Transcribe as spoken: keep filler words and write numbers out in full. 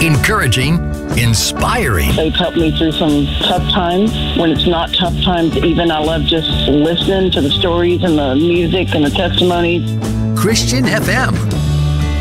encouraging, inspiring. They've helped me through some tough times. When it's not tough times, even I love just listening to the stories and the music and the testimonies. Christian F M.